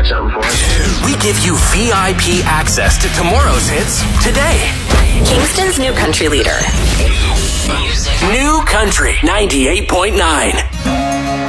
something for us. We give you VIP access to tomorrow's hits today. Kingston's new country leader. New Country 98.9.